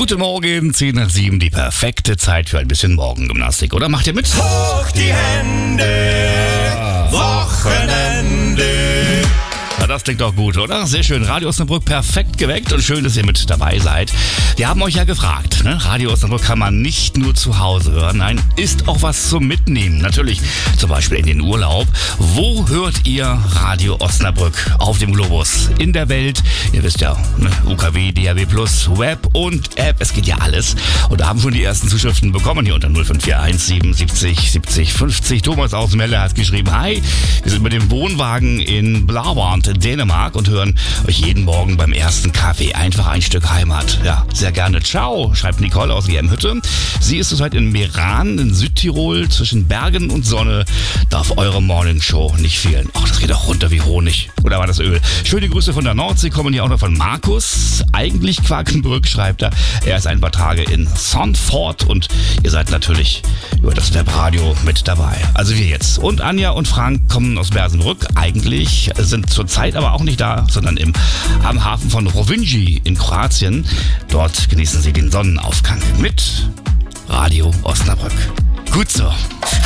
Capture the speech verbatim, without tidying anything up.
Guten Morgen, zehn nach sieben, die perfekte Zeit für ein bisschen Morgengymnastik. Oder macht ihr mit? Hoch die Hände, Wochenende. Ja, das klingt doch gut, oder? Sehr schön. Radio Osnabrück perfekt geweckt und schön, dass ihr mit dabei seid. Wir haben euch ja gefragt, ne? Radio Osnabrück kann man nicht nur zu Hause hören. Nein, ist auch was zum Mitnehmen. Natürlich zum Beispiel in den Urlaub. Wo hört ihr Radio Osnabrück? Auf dem Globus, in der Welt. Ihr wisst ja, ne? U K W, D A B plus, Web und App. Es geht ja alles. Und da haben schon die ersten Zuschriften bekommen hier unter null fünf vier eins siebenundsiebzig siebzig fünfzig. Thomas aus Melle hat geschrieben, hi, wir sind mit dem Wohnwagen in Blauwand, Dänemark und hören euch jeden Morgen beim ersten Kaffee. Einfach ein Stück Heimat. Ja, sehr gerne. Ciao, schreibt Nicole aus Gemhütte. Sie ist zurzeit in Meran in Südtirol zwischen Bergen und Sonne. Darf eure Morningshow nicht fehlen. Ach, das geht auch runter wie Honig. Oder war das Öl? Schöne Grüße von der Nordsee kommen hier auch noch von Markus. Eigentlich Quakenbrück, schreibt er. Er ist ein paar Tage in Sonfort und ihr seid natürlich über das Webradio mit dabei. Also wir jetzt. Und Anja und Frank kommen aus Bersenbrück. Eigentlich sind zurzeit aber auch nicht da, sondern im, am Hafen von Rovinj in Kroatien. Dort genießen sie den Sonnenaufgang mit Radio Osnabrück. Gut so.